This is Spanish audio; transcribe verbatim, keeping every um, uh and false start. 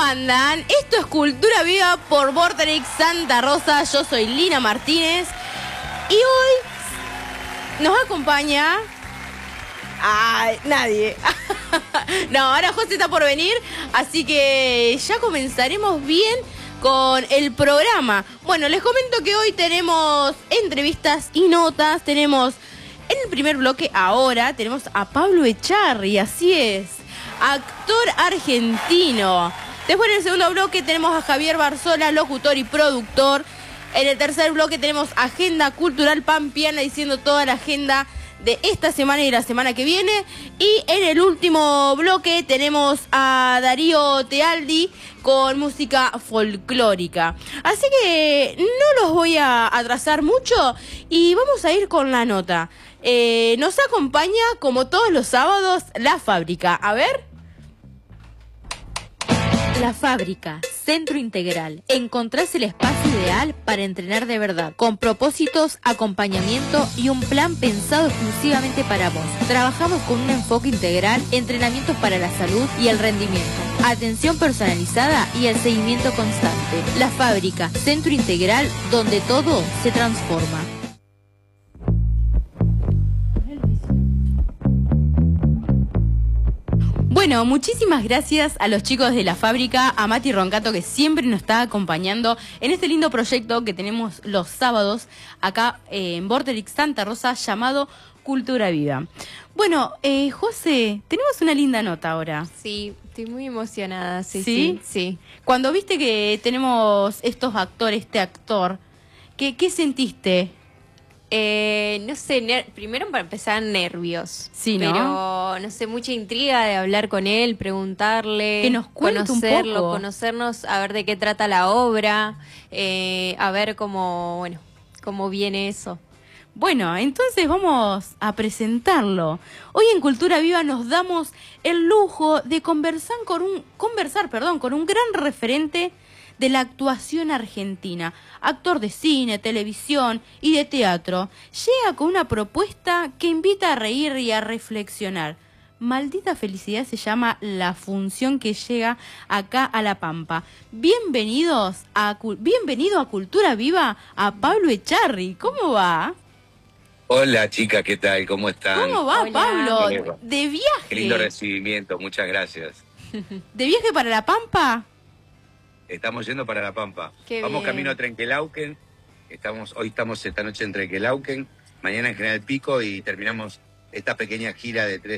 andan? Esto es Cultura Viva por Vorterix Santa Rosa. Yo soy Lina Martínez y hoy nos acompaña... Ay, nadie. No, ahora José está por venir, así que ya comenzaremos bien con el programa. Bueno, les comento que hoy tenemos entrevistas y notas. Tenemos en el primer bloque ahora, tenemos a Pablo Echarri, así es, actor argentino. Después en el segundo bloque tenemos a Javier Barzola, locutor y productor. En el tercer bloque tenemos Agenda Cultural Pampeana, diciendo toda la agenda de esta semana y de la semana que viene. Y en el último bloque tenemos a Darío Tealdi con música folclórica. Así que no los voy a atrasar mucho y vamos a ir con la nota. Eh, nos acompaña, como todos los sábados, La Fábrica. A ver... La Fábrica, centro integral. Encontrás el espacio ideal para entrenar de verdad, con propósitos, acompañamiento y un plan pensado exclusivamente para vos. Trabajamos con un enfoque integral, entrenamientos para la salud y el rendimiento, atención personalizada y el seguimiento constante. La Fábrica, centro integral donde todo se transforma. Bueno, muchísimas gracias a los chicos de La Fábrica, a Mati Roncato, que siempre nos está acompañando en este lindo proyecto que tenemos los sábados acá eh, en Vorterix Santa Rosa, llamado Cultura Viva. Bueno, eh, José, tenemos una linda nota ahora. Sí, estoy muy emocionada, sí, ¿Sí? sí, sí. Cuando viste que tenemos estos actores, este actor, ¿qué, qué sentiste? Eh, no sé, primero para empezar, nervios. Sí, ¿no? Pero, no sé, mucha intriga de hablar con él, preguntarle. Que nos cuente conocerlo, un poco. conocernos, a ver de qué trata la obra, eh, a ver cómo, bueno, cómo viene eso. Bueno, entonces vamos a presentarlo. Hoy en Cultura Viva nos damos el lujo de conversar con un, conversar, perdón, con un gran referente de la actuación argentina, actor de cine, televisión y de teatro. Llega con una propuesta que invita a reír y a reflexionar. Maldita Felicidad se llama la función que llega acá a La Pampa. Bienvenidos a bienvenido a Cultura Viva a Pablo Echarri. ¿Cómo va? Hola chica, ¿qué tal? ¿Cómo están? ¿Cómo va, Hola. Pablo? De viaje. Qué lindo recibimiento, muchas gracias. ¿De viaje para La Pampa? Estamos yendo para La Pampa. Qué Vamos bien. camino a Trenquelauquen. Estamos, hoy estamos esta noche en Trenquelauquen, mañana en General Pico y terminamos esta pequeña gira de tres